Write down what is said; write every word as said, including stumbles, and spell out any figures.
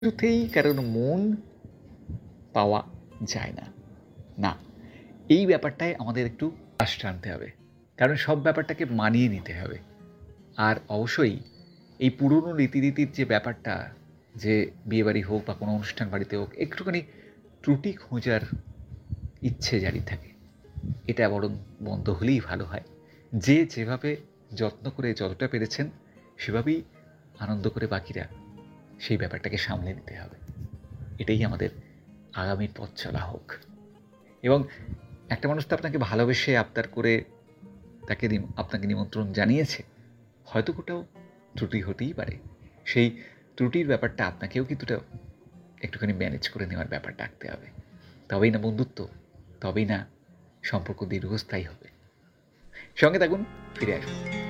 কিছুতেই কারোর মন পাওয়া যায় না। না, এই ব্যাপারটায় আমাদের একটু আশ টানতে হবে। কারণ সব ব্যাপারটাকে মানিয়ে নিতে হবে। আর অবশ্যই এই পুরনো রীতিনীতির যে ব্যাপারটা যে বিয়েবাড়ি হোক বা কোনো অনুষ্ঠান বাড়িতে হোক একটুখানি ত্রুটি খোঁজার ইচ্ছে জারি থাকে। এটা বরং বন্ধ হলেই ভালো হয়। যে যেভাবে যত্ন করে যতটা পেরেছেন সেভাবেই আনন্দ করে বাকিরা সেই ব্যাপারটাকে সামলে নিতে হবে। এটাই আমাদের আগামীর পথ চলা হোক। এবং একটা মানুষ তো আপনাকে ভালোবেসে আবদার করে তাকে নিম আপনাকে নিমন্ত্রণ জানিয়েছে। হয়তো কোথাও ত্রুটি হতেই পারে। সেই ত্রুটির ব্যাপারটা আপনাকেও কিছুটা একটুখানি ম্যানেজ করে নেওয়ার ব্যাপার রাখতে হবে। তবেই না বন্ধুত্ব, তবেই না সম্পর্ক দীর্ঘস্থায়ী হবে। সঙ্গে থাকুন, ফিরে আসবো।